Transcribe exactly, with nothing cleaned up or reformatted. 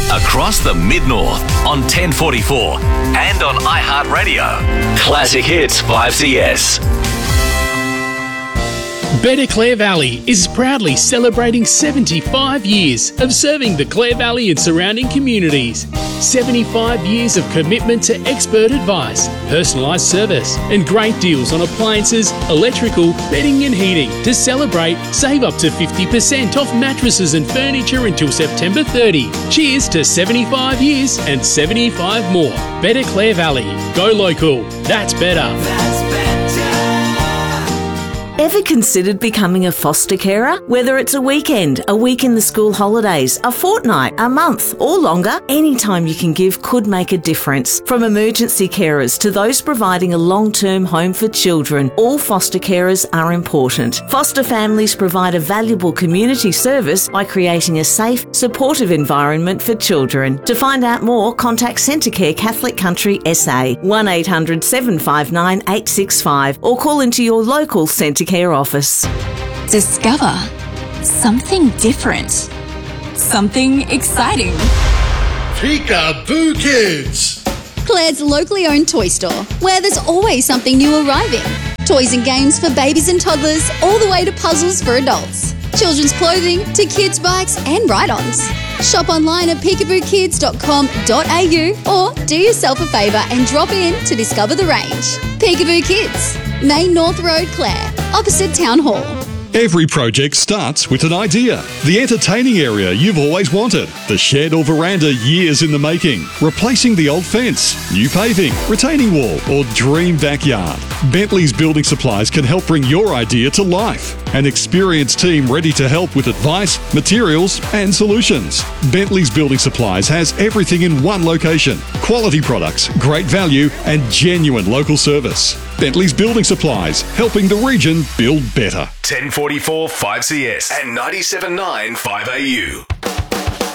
across the Mid-North on ten forty-four and on iHeartRadio. Classic Hits five C S. Better Clare Valley is proudly celebrating seventy-five years of serving the Clare Valley and surrounding communities. seventy-five years of commitment to expert advice, personalised service and great deals on appliances, electrical, bedding and heating. To celebrate, save up to fifty percent off mattresses and furniture until September thirtieth. Cheers to seventy-five years and seventy-five more. Better Clare Valley. Go local. That's better. That's better. Ever considered becoming a foster carer? Whether it's a weekend, a week in the school holidays, a fortnight, a month, or longer, any time you can give could make a difference. From emergency carers to those providing a long-term home for children, all foster carers are important. Foster families provide a valuable community service by creating a safe, supportive environment for children. To find out more, contact Centrecare Catholic Country S A, one eight hundred seven five nine eight six five, or call into your local Centrecare Care office. Discover something different, something exciting. Peekaboo Kids! Claire's locally owned toy store, where there's always something new arriving. Toys and games for babies and toddlers, all the way to puzzles for adults. Children's clothing to kids' bikes and ride-ons. Shop online at peekaboo kids dot com dot a u or do yourself a favour and drop in to discover the range. Peekaboo Kids, Main North Road, Clare, opposite Town Hall. Every project starts with an idea. The entertaining area you've always wanted. The shed or veranda years in the making. Replacing the old fence. New paving. Retaining wall. Or dream backyard. Bentley's Building Supplies can help bring your idea to life. An experienced team ready to help with advice, materials and solutions. Bentley's Building Supplies has everything in one location. Quality products, great value and genuine local service. Bentley's Building Supplies, helping the region build better. ten forty-four five C S and ninety-seven point nine five A U.